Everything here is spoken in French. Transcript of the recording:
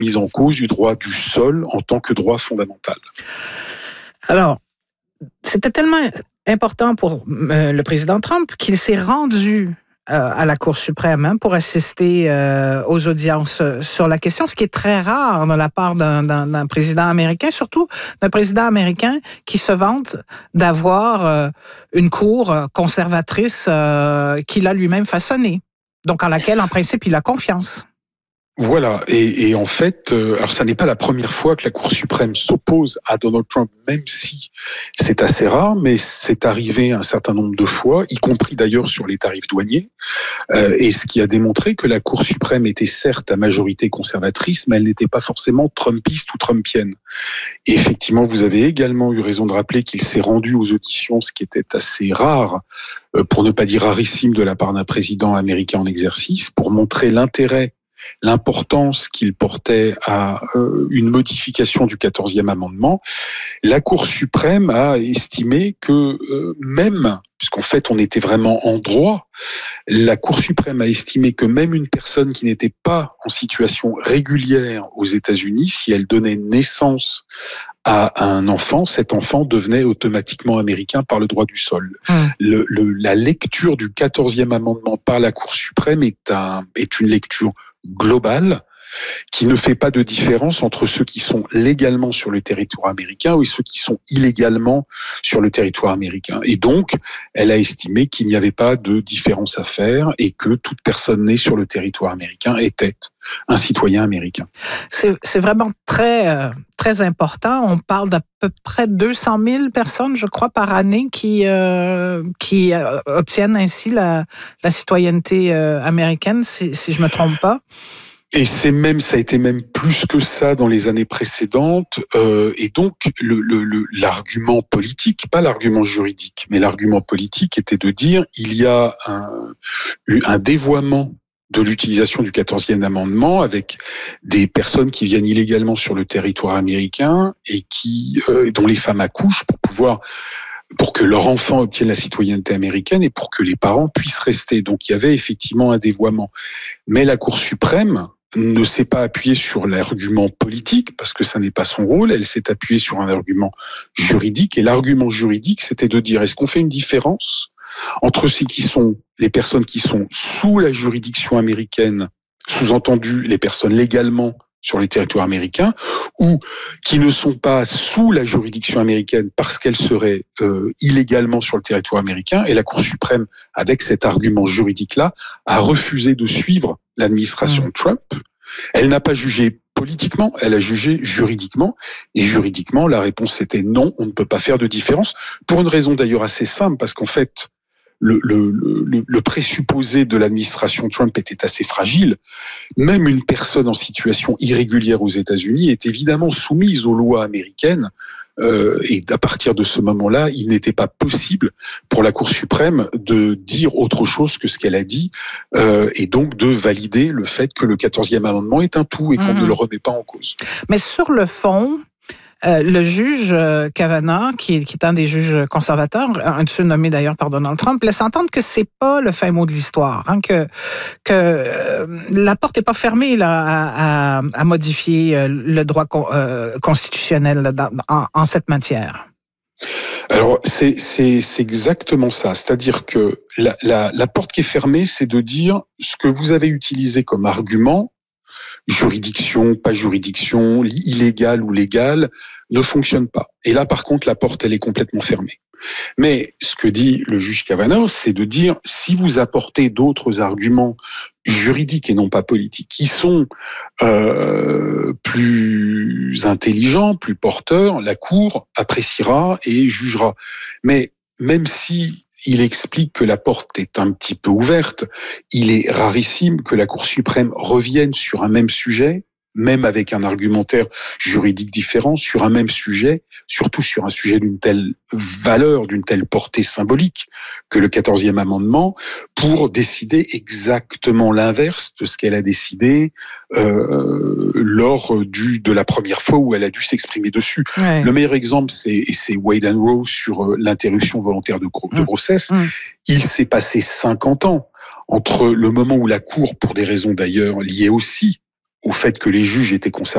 mise en cause du droit du sol en tant que droit fondamental. Alors, c'était tellement important pour le président Trump qu'il s'est rendu à la Cour suprême pour assister aux audiences sur la question, ce qui est très rare de la part d'un président américain, surtout d'un président américain qui se vante d'avoir une cour conservatrice qu'il a lui-même façonnée, donc en laquelle, en principe, il a confiance. Voilà, et en fait, alors ça n'est pas la première fois que la Cour suprême s'oppose à Donald Trump, même si c'est assez rare, mais c'est arrivé un certain nombre de fois, y compris d'ailleurs sur les tarifs douaniers, et ce qui a démontré que la Cour suprême était certes à majorité conservatrice, mais elle n'était pas forcément trumpiste ou trumpienne. Et effectivement, vous avez également eu raison de rappeler qu'il s'est rendu aux auditions, ce qui était assez rare, pour ne pas dire rarissime de la part d'un président américain en exercice, pour montrer l'importance qu'il portait à une modification du 14e amendement. La Cour suprême a estimé que même, puisqu'en fait on était vraiment en droit, la Cour suprême a estimé que même une personne qui n'était pas en situation régulière aux États-Unis, si elle donnait naissance à un enfant, cet enfant devenait automatiquement américain par le droit du sol. La lecture du 14e amendement par la Cour suprême est une lecture globale qui ne fait pas de différence entre ceux qui sont légalement sur le territoire américain et ceux qui sont illégalement sur le territoire américain. Et donc, elle a estimé qu'il n'y avait pas de différence à faire et que toute personne née sur le territoire américain était un citoyen américain. C'est vraiment très, très important. On parle d'à peu près 200 000 personnes, je crois, par année qui obtiennent ainsi la citoyenneté américaine, si je ne me trompe pas. Et ça a été même plus que ça dans les années précédentes. Et donc, l'argument politique, pas l'argument juridique, mais l'argument politique était de dire il y a un dévoiement de l'utilisation du 14e amendement avec des personnes qui viennent illégalement sur le territoire américain et dont les femmes accouchent pour que leur enfant obtienne la citoyenneté américaine et pour que les parents puissent rester. Donc, il y avait effectivement un dévoiement. Mais la Cour suprême ne s'est pas appuyée sur l'argument politique, parce que ça n'est pas son rôle, elle s'est appuyée sur un argument juridique, et l'argument juridique, c'était de dire, est-ce qu'on fait une différence entre les personnes qui sont sous la juridiction américaine, sous-entendu les personnes légalement sur les territoires américains, ou qui ne sont pas sous la juridiction américaine parce qu'elles seraient illégalement sur le territoire américain, et la Cour suprême, avec cet argument juridique-là, a refusé de suivre l'administration Trump. Elle n'a pas jugé politiquement, elle a jugé juridiquement, et juridiquement, la réponse était non, on ne peut pas faire de différence, pour une raison d'ailleurs assez simple, parce qu'en fait, le présupposé de l'administration Trump était assez fragile. Même une personne en situation irrégulière aux États-Unis est évidemment soumise aux lois américaines. Et à partir de ce moment-là, il n'était pas possible pour la Cour suprême de dire autre chose que ce qu'elle a dit, et donc de valider le fait que le 14e amendement est un tout et qu'on ne le remet pas en cause. Mais sur le fond, le juge Kavanaugh, qui est un des juges conservateurs, un de ceux nommés d'ailleurs par Donald Trump, laisse entendre que c'est pas le fin mot de l'histoire, que la porte n'est pas fermée là à modifier le droit constitutionnel en cette matière. Alors c'est exactement ça, c'est-à-dire que la porte qui est fermée, c'est de dire ce que vous avez utilisé comme argument, juridiction, pas juridiction, illégal ou légal, ne fonctionne pas. Et là, par contre, la porte, elle est complètement fermée. Mais ce que dit le juge Kavanaugh, c'est de dire, si vous apportez d'autres arguments juridiques et non pas politiques, qui sont plus intelligents, plus porteurs, la Cour appréciera et jugera. Mais même si il explique que la porte est un petit peu ouverte, il est rarissime que la Cour suprême revienne sur un même sujet, même avec un argumentaire juridique différent, sur un même sujet, surtout sur un sujet d'une telle valeur, d'une telle portée symbolique que le 14e amendement, pour décider exactement l'inverse de ce qu'elle a décidé lors de la première fois où elle a dû s'exprimer dessus. Ouais. Le meilleur exemple, c'est Wade and Roe sur l'interruption volontaire de grossesse. Il s'est passé 50 ans entre le moment où la Cour, pour des raisons d'ailleurs liées aussi au fait que les juges étaient conservateurs,